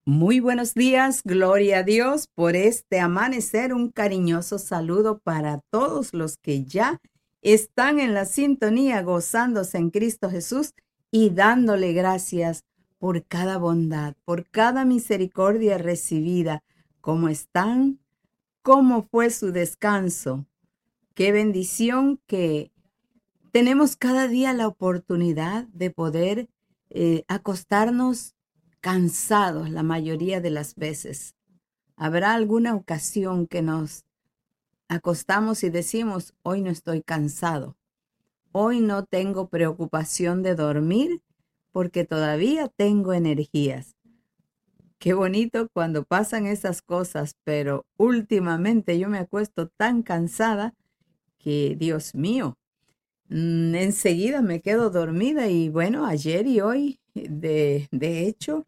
Muy buenos días, gloria a Dios por este amanecer. Un cariñoso saludo para todos los que ya están en la sintonía, gozándose en Cristo Jesús y dándole gracias por cada bondad, por cada misericordia recibida. ¿Cómo están? ¿Cómo fue su descanso? Qué bendición que tenemos cada día la oportunidad de poder acostarnos cansados la mayoría de las veces. Habrá alguna ocasión que nos acostamos y decimos, hoy no estoy cansado, hoy no tengo preocupación de dormir porque todavía tengo energías. Qué bonito cuando pasan esas cosas, pero últimamente yo me acuesto tan cansada que, Dios mío, enseguida me quedo dormida y bueno, ayer y hoy, de hecho,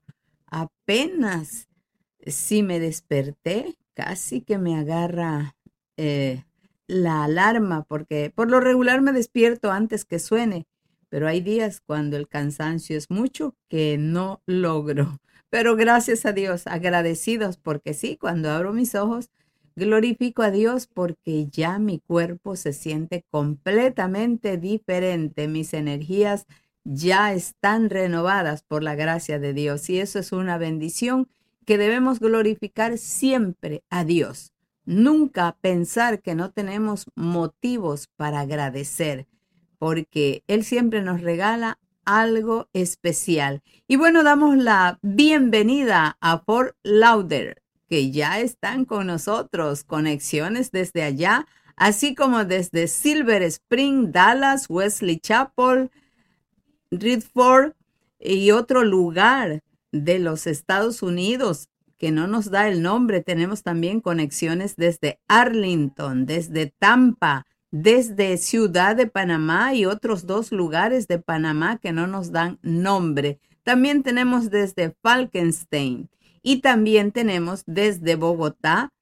apenas sí me desperté, casi que me agarra eh, la alarma, porque por lo regular me despierto antes que suene, pero hay días cuando el cansancio es mucho que no logro. Pero gracias a Dios, agradecidos porque sí, cuando abro mis ojos, glorifico a Dios porque ya mi cuerpo se siente completamente diferente. Mis energías ya están renovadas por la gracia de Dios y eso es una bendición que debemos glorificar siempre a Dios. Nunca pensar que no tenemos motivos para agradecer, porque Él siempre nos regala algo especial. Y bueno, damos la bienvenida a Fort Lauderdale, que ya están con nosotros, conexiones desde allá, así como desde Silver Spring, Dallas, Wesley Chapel, Redford y otro lugar de los Estados Unidos que no nos da el nombre. Tenemos también conexiones desde Arlington, desde Tampa, desde Ciudad de Panamá y otros dos lugares de Panamá que no nos dan nombre. También tenemos desde Falkenstein y también tenemos desde Bogotá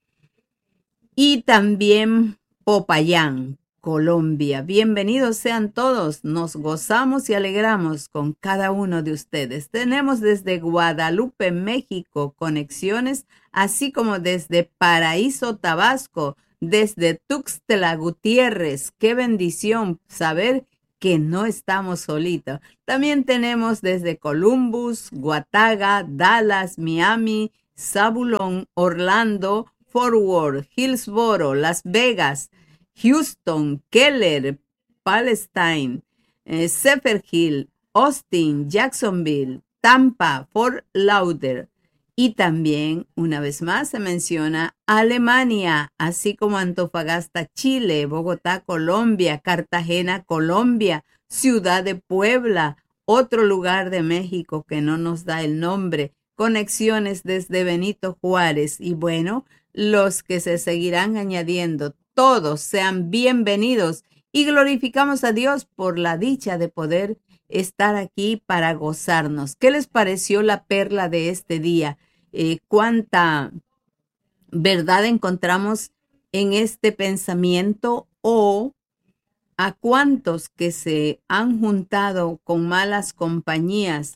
y también Popayán, Colombia. Bienvenidos sean todos. Nos gozamos y alegramos con cada uno de ustedes. Tenemos desde Guadalupe, México, conexiones, así como desde Paraíso, Tabasco, desde Tuxtla Gutiérrez. Qué bendición saber que no estamos solitos. También tenemos desde Columbus, Guataga, Dallas, Miami, Zabulón, Orlando, Fort Worth, Hillsboro, Las Vegas, Houston, Keller, Palestine, Zephyrhills, Austin, Jacksonville, Tampa, Fort Lauderdale. Y también, una vez más, se menciona Alemania, así como Antofagasta, Chile, Bogotá, Colombia, Cartagena, Colombia, Ciudad de Puebla, otro lugar de México que no nos da el nombre, conexiones desde Benito Juárez. Y bueno, los que se seguirán añadiendo, todos sean bienvenidos y glorificamos a Dios por la dicha de poder estar aquí para gozarnos. ¿Qué les pareció la perla de este día? ¿Cuánta verdad encontramos en este pensamiento o a cuántos que se han juntado con malas compañías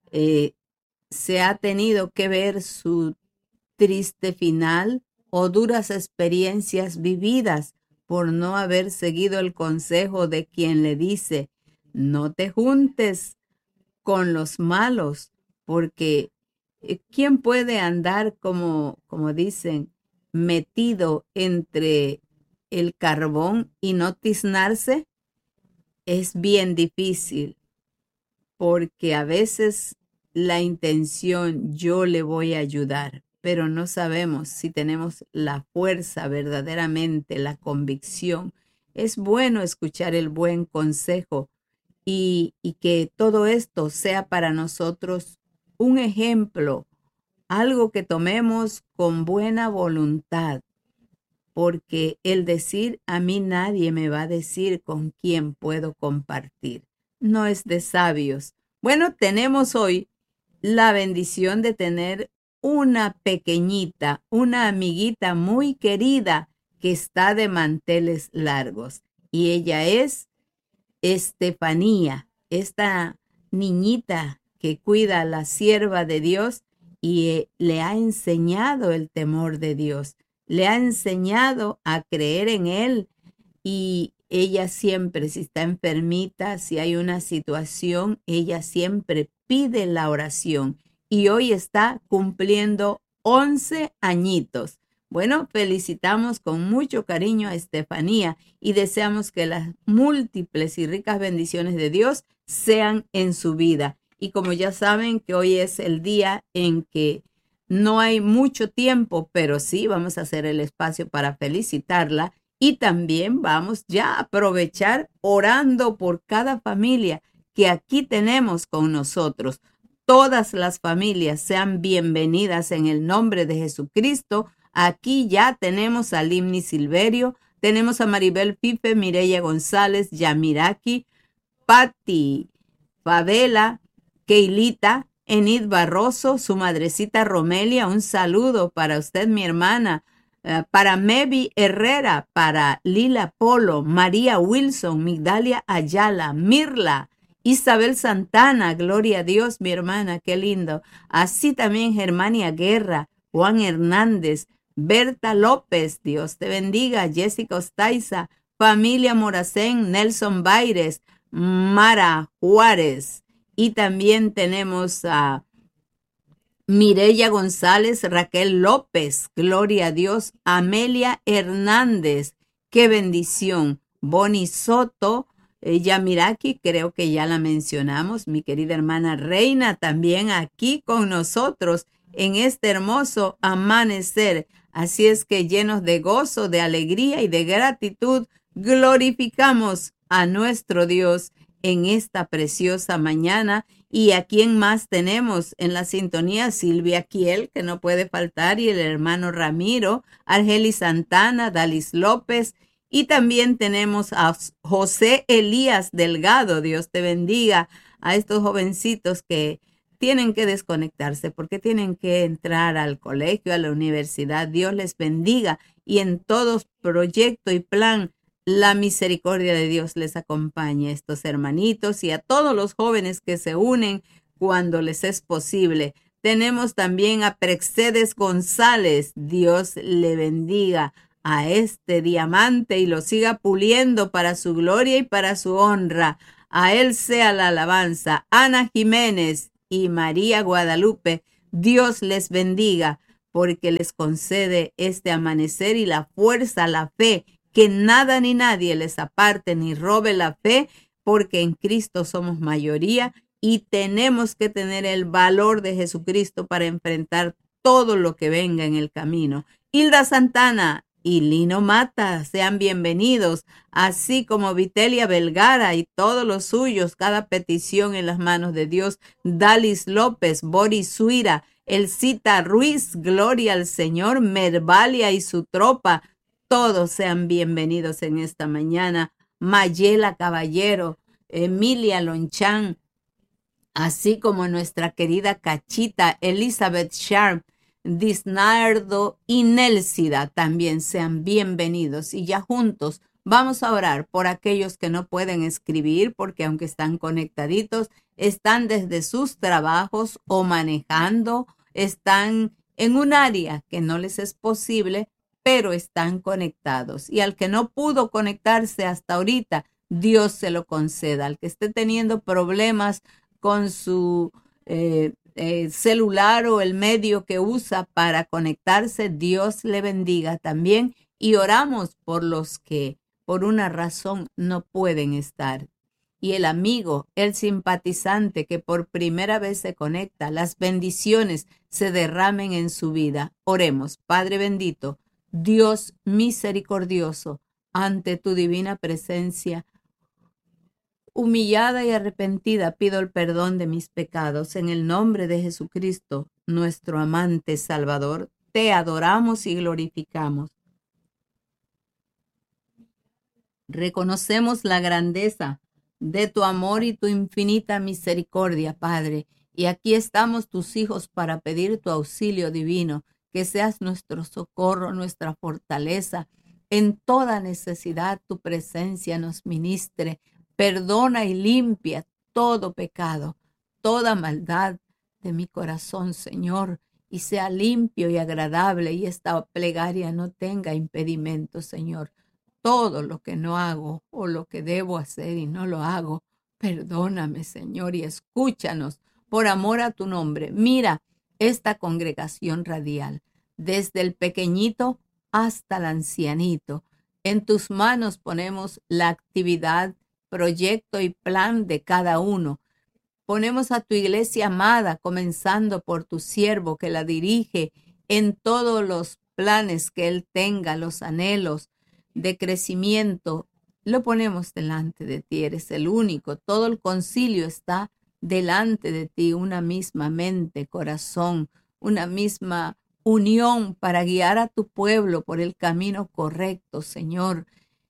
se ha tenido que ver su triste final o duras experiencias vividas por no haber seguido el consejo de quien le dice, no te juntes con los malos, porque ¿quién puede andar como dicen, metido entre el carbón y no tiznarse? Es bien difícil, porque a veces la intención yo le voy a ayudar, pero no sabemos si tenemos la fuerza verdaderamente, la convicción. Es bueno escuchar el buen consejo y que todo esto sea para nosotros un ejemplo, algo que tomemos con buena voluntad, porque el decir a mí nadie me va a decir con quién puedo compartir no es de sabios. Bueno, tenemos hoy la bendición de tener una pequeñita, una amiguita muy querida que está de manteles largos y ella es Estefanía, esta niñita que cuida a la sierva de Dios y le ha enseñado el temor de Dios, le ha enseñado a creer en Él. Y ella siempre, si está enfermita, si hay una situación, ella siempre pide la oración. Y hoy está cumpliendo 11 añitos. Bueno, felicitamos con mucho cariño a Estefanía y deseamos que las múltiples y ricas bendiciones de Dios sean en su vida. Y como ya saben que hoy es el día en que no hay mucho tiempo, pero sí vamos a hacer el espacio para felicitarla. Y también vamos ya a aprovechar orando por cada familia que aquí tenemos con nosotros. Todas las familias sean bienvenidas en el nombre de Jesucristo. Aquí ya tenemos a Limni Silverio, tenemos a Maribel Pipe, Mireya González, Yamiraki, Patti Favela, Keilita, Enid Barroso, su madrecita Romelia. Un saludo para usted, mi hermana. Para Mevi Herrera, para Lila Polo, María Wilson, Migdalia Ayala, Mirla, Isabel Santana, gloria a Dios, mi hermana, qué lindo. Así también Germania Guerra, Juan Hernández, Berta López, Dios te bendiga, Jessica Ostaiza, familia Moracén, Nelson Baires, Mara Juárez. Y también tenemos a Mireya González, Raquel López, gloria a Dios, Amelia Hernández, qué bendición, Bonnie Soto, Yamiraki, creo que ya la mencionamos, mi querida hermana Reina también aquí con nosotros en este hermoso amanecer. Así es que llenos de gozo, de alegría y de gratitud, glorificamos a nuestro Dios en esta preciosa mañana. ¿Y a quién más tenemos en la sintonía? Silvia Kiel, que no puede faltar, y el hermano Ramiro, Argelis Santana, Dalis López, y también tenemos a José Elías Delgado. Dios te bendiga a estos jovencitos que tienen que desconectarse porque tienen que entrar al colegio, a la universidad. Dios les bendiga y en todo proyecto y plan la misericordia de Dios les acompañe a estos hermanitos y a todos los jóvenes que se unen cuando les es posible. Tenemos también a Prexedes González. Dios le bendiga a este diamante y lo siga puliendo para su gloria y para su honra. A él sea la alabanza. Ana Jiménez y María Guadalupe, Dios les bendiga porque les concede este amanecer y la fuerza, la fe, que nada ni nadie les aparte ni robe la fe, porque en Cristo somos mayoría y tenemos que tener el valor de Jesucristo para enfrentar todo lo que venga en el camino. Hilda Santana y Lino Mata, sean bienvenidos, así como Vitelia Belgara y todos los suyos, cada petición en las manos de Dios. Dalis López, Boris Suira, Elcita Ruiz, gloria al Señor, Mervalia y su tropa, todos sean bienvenidos en esta mañana. Mayela Caballero, Emilia Lonchán, así como nuestra querida Cachita, Elizabeth Sharp, Disnardo y Nelsida, también sean bienvenidos. Y ya juntos vamos a orar por aquellos que no pueden escribir, porque aunque están conectaditos, están desde sus trabajos o manejando, están en un área que no les es posible, pero están conectados. Y al que no pudo conectarse hasta ahorita, Dios se lo conceda. Al que esté teniendo problemas con su celular o el medio que usa para conectarse, Dios le bendiga también. Y oramos por los que por una razón no pueden estar. Y el amigo, el simpatizante que por primera vez se conecta, las bendiciones se derramen en su vida. Oremos. Padre bendito, Dios misericordioso, ante tu divina presencia, humillada y arrepentida, pido el perdón de mis pecados. En el nombre de Jesucristo, nuestro amante Salvador, te adoramos y glorificamos. Reconocemos la grandeza de tu amor y tu infinita misericordia, Padre. Y aquí estamos tus hijos para pedir tu auxilio divino, que seas nuestro socorro, nuestra fortaleza. En toda necesidad tu presencia nos ministre. Perdona y limpia todo pecado, toda maldad de mi corazón, Señor. y sea limpio y agradable y esta plegaria no tenga impedimento, Señor. Todo lo que no hago o lo que debo hacer y no lo hago, perdóname, Señor, y escúchanos por amor a tu nombre. Mira esta congregación radial, desde el pequeñito hasta el ancianito. En tus manos ponemos la actividad, proyecto y plan de cada uno. Ponemos a tu iglesia amada, comenzando por tu siervo que la dirige en todos los planes que él tenga, los anhelos de crecimiento. Lo ponemos delante de ti, eres el único. Todo el concilio está delante de ti, una misma mente, corazón, una misma unión para guiar a tu pueblo por el camino correcto, Señor.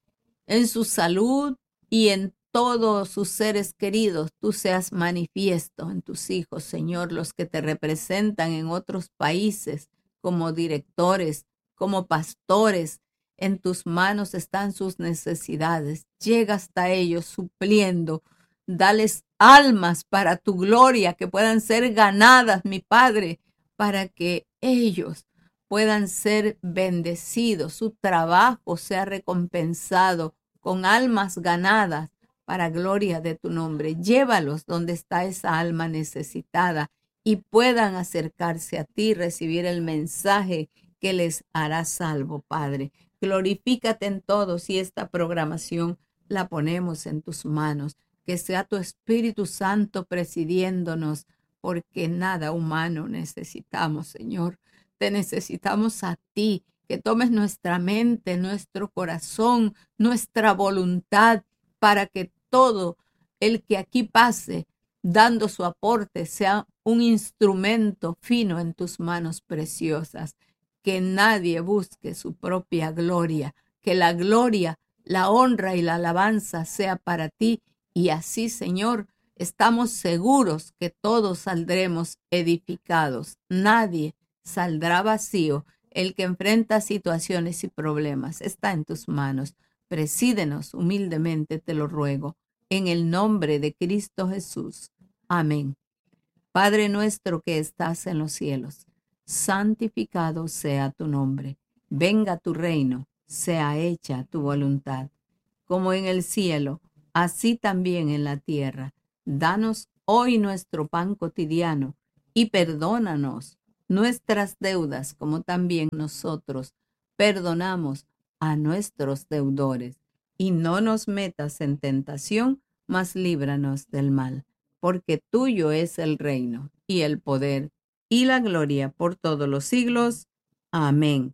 En su salud y en todos sus seres queridos, tú seas manifiesto en tus hijos, Señor, los que te representan en otros países como directores, como pastores. En tus manos están sus necesidades. Llega hasta ellos supliendo. Dales almas para tu gloria que puedan ser ganadas, mi Padre, para que ellos puedan ser bendecidos, su trabajo sea recompensado con almas ganadas para gloria de tu nombre. Llévalos donde está esa alma necesitada y puedan acercarse a ti, recibir el mensaje que les hará salvo, Padre. Glorifícate en todos y esta programación la ponemos en tus manos. Que sea tu Espíritu Santo presidiéndonos, porque nada humano necesitamos, Señor. Te necesitamos a ti, que tomes nuestra mente, nuestro corazón, nuestra voluntad, para que todo el que aquí pase dando su aporte sea un instrumento fino en tus manos preciosas. Que nadie busque su propia gloria, que la gloria, la honra y la alabanza sea para ti. Y así, Señor, estamos seguros que todos saldremos edificados. Nadie saldrá vacío. El que enfrenta situaciones y problemas está en tus manos. Presídenos humildemente, te lo ruego, en el nombre de Cristo Jesús. Amén. Padre nuestro que estás en los cielos, santificado sea tu nombre. Venga tu reino, sea hecha tu voluntad, como en el cielo, así también en la tierra. Danos hoy nuestro pan cotidiano y perdónanos nuestras deudas, como también nosotros perdonamos a nuestros deudores. Y no nos metas en tentación, mas líbranos del mal, porque tuyo es el reino y el poder y la gloria por todos los siglos. Amén.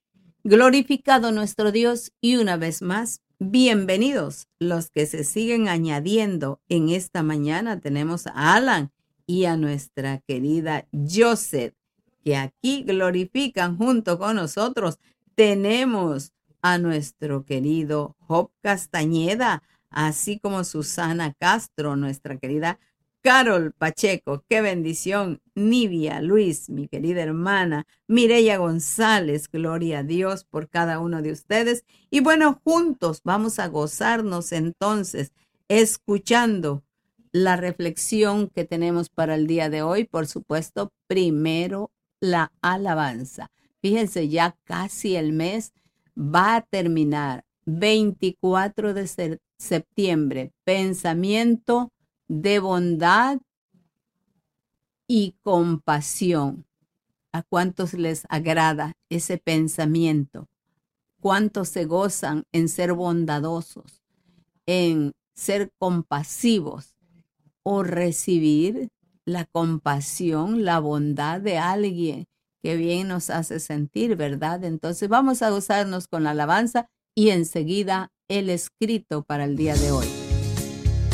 Glorificado nuestro Dios, y una vez más, bienvenidos los que se siguen añadiendo. En esta mañana tenemos a Alan y a nuestra querida Joseph, que aquí glorifican junto con nosotros. Tenemos a nuestro querido Job Castañeda, así como Susana Castro, nuestra querida Carol Pacheco. ¡Qué bendición! Nivia Luis, mi querida hermana, Mireya González, gloria a Dios por cada uno de ustedes. Y bueno, juntos vamos a gozarnos entonces, escuchando la reflexión que tenemos para el día de hoy. Por supuesto, primero la alabanza. Fíjense, ya casi el mes va a terminar. 24 de septiembre, pensamiento de bondad y compasión. ¿A cuántos les agrada ese pensamiento? ¿Cuántos se gozan en ser bondadosos, en ser compasivos o recibir la compasión, la bondad de alguien que bien nos hace sentir, ¿verdad? Entonces vamos a gozarnos con la alabanza y enseguida el escrito para el día de hoy.